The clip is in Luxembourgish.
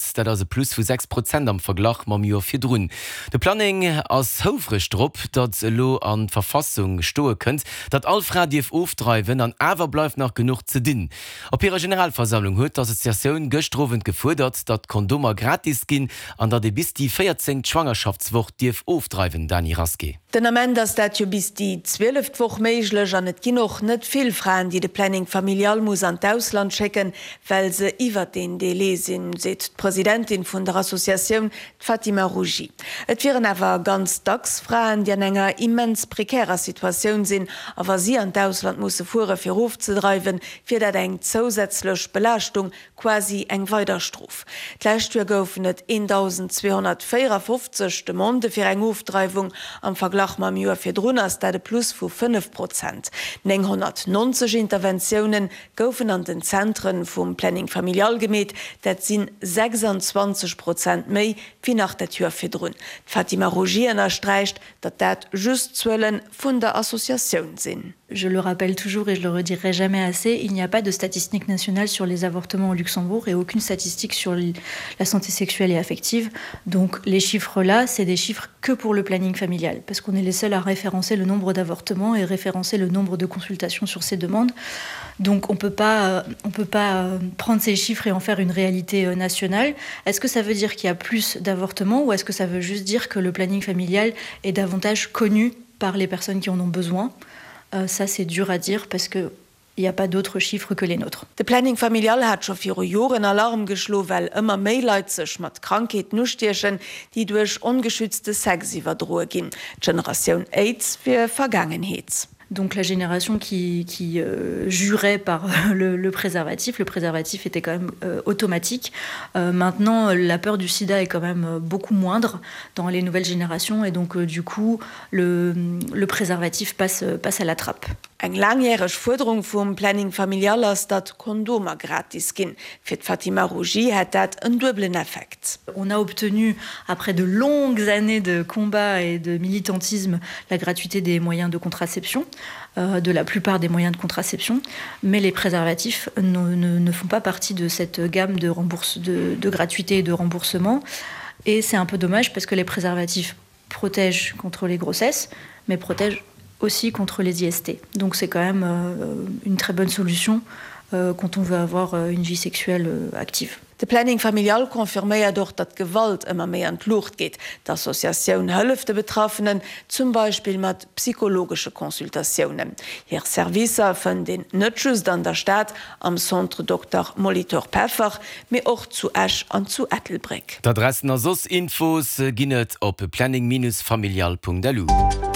dat as plus vu 6% am Verglach mam Joer fir Drun. De Planning ass houfrechtrop, dat lo an Verfassung stoe kënnt, dat all Fra Dief ofdreiwen an awer bleif nach genug ze dinnen. Op ihrer Generalversammlung huet d'Assoziatioun gëstrowend gefordert, dat Kondomer gratis ginn an dat de bis die 14. Schwangerschaftswoch Dief ofdreiwen Dani Raske. Den Amend ass dat jo bis die 12 Woch méiglech an net ginnoch net vill Fraen, die de Planning familial muss an d'Ausland checken, weil se iwwer den Délai sinn, seet d'Präsidentin vun der Assoziatioun Fatima Rougi. Et viren awer ganz dacks Fraen, die an enger immens prekärer Situationun sinn, awer sie an d'Ausland musse fuhre fir ofzedreiwen, fir dat eng zusätzlech Belastung quasi eng Weiderstrof. D'Lächtür goufen net 1254 de Monde fir eng Ofdreifung am Vergleich mam Joer fir Drunners dat de plus vu 5%. 990 Interventionen goufen an den Zentren vum Planning familial gemet, dat sinn 26% méi wie nach der Tür fir Drun. Fatima Rougi erstreicht, dat dat just Zwellen vun der Assoziatioun sinn. Je le rappelle toujours et je le redirai jamais assez, il n'y a pas de statistique nationale sur les avortements au Luxembourg et aucune statistique sur la santé sexuelle et affective. Donc les chiffres-là, c'est des chiffres que pour le planning familial, parce qu'on est les seuls à référencer le nombre d'avortements et référencer le nombre de consultations sur ces demandes. Donc on peut pas prendre ces chiffres et en faire une réalité nationale. Est-ce que ça veut dire qu'il y a plus d'avortements ou est-ce que ça veut juste dire que le planning familial est davantage connu par les personnes qui en ont besoin? Ça, c'est dur à dire parce qu'il n'y a pas d'autres chiffres que les nôtres. De Planning familial hat schon 4 Joren Alarm geschlo, weil immer mehr Leute sich mit Krankheiten nustierchen, die durch ungeschützte Sex überdrohen gehen. Generation AIDS für Vergangenheit. Donc la génération qui jurait par le préservatif était quand même automatique. Maintenant, la peur du sida est quand même beaucoup moindre dans les nouvelles générations et donc du coup, le préservatif passe à la trappe. Eng langjährige Forderung vom Planning familial ist, dass Kondome gratis gehen. Für Fatima Rougi hat das einen doublen Effekt. On a obtenu, après de longues années de combat et de militantisme, la gratuité des moyens de contraception, de la plupart des moyens de contraception, mais les préservatifs ne font pas partie de cette gamme de gratuité et de remboursement. Et c'est un peu dommage parce que les préservatifs protègent contre les grossesses, mais protègent aussi contre les IST. Donc c'est quand même une très bonne solution quand on veut avoir une vie sexuelle active. De Planning familial konfirméiert doch, dat Gewalt immer mehr an Lucht geht. D'Assoziatioun hëlleft de Betroffenen, zum Beispiel mat psychologische Konsultationen. Hier Servicer vun den Nëtschus an der Stadt am Centre Dr. Molitor Pfeffer, me och zu Esch an zu Ettelbreck. D'Adressen a sos Infos ginnet op planning-familial.lu.